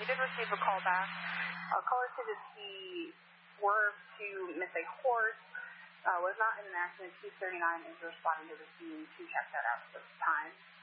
We did receive a call back. Caller said that he swerved to miss a horse, was not in an accident. 239 is responding to the scene to check that out at this time.